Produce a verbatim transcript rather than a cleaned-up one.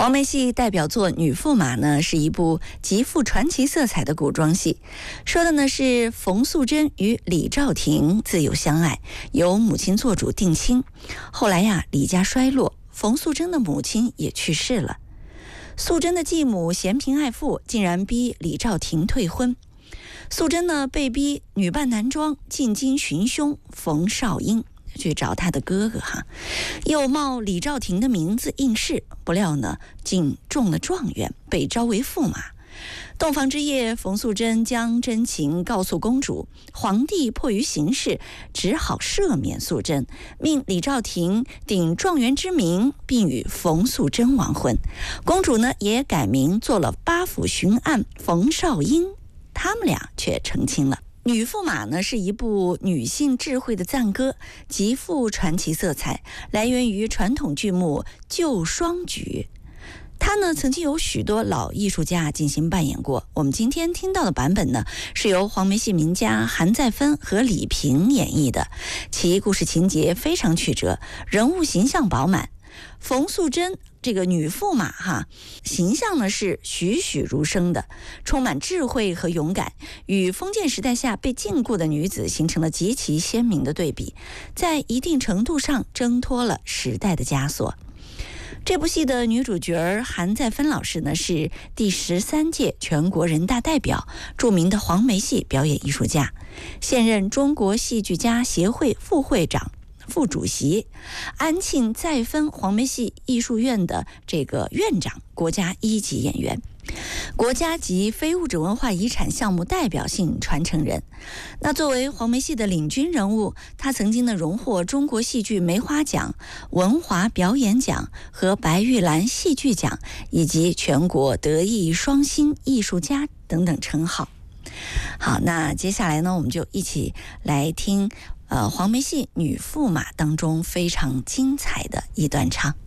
黄梅戏代表作《女驸马》呢，是一部极富传奇色彩的古装戏，说的呢是冯素贞与李兆廷自幼相爱，由母亲做主定亲。后来呀，李家衰落，冯素贞的母亲也去世了。素贞的继母嫌贫爱富，竟然逼李兆廷退婚。素贞呢被逼女扮男装进京寻凶冯绍英，去找他的哥哥哈，又冒李兆廷的名字应试，不料呢竟中了状元，被招为驸马。洞房之夜，冯素贞将真情告诉公主，皇帝迫于形势，只好赦免素贞，命李兆廷顶状元之名，并与冯素贞完婚。公主呢也改名做了八府巡按冯绍英，他们俩却成亲了。女驸马呢是一部女性智慧的赞歌，极富传奇色彩，来源于传统剧目《旧双举》。它呢曾经有许多老艺术家进行扮演过。我们今天听到的版本呢，是由黄梅戏名家韩再芬和李萍演绎的，其故事情节非常曲折，人物形象饱满。冯素贞这个女驸马哈，形象呢是栩栩如生的，充满智慧和勇敢，与封建时代下被禁锢的女子形成了极其鲜明的对比，在一定程度上挣脱了时代的枷锁。这部戏的女主角韩再芬老师呢，是第十三届全国人大代表，著名的黄梅戏表演艺术家，现任中国戏剧家协会副会长、副主席，安庆再芬黄梅戏艺术院的这个院长，国家一级演员，国家级非物质文化遗产项目代表性传承人。那作为黄梅戏的领军人物，他曾经呢荣获中国戏剧梅花奖、文华表演奖和白玉兰戏剧奖，以及全国德艺双馨艺术家等等称号。好，那接下来呢，我们就一起来听呃黄梅戏女驸马当中非常精彩的一段唱。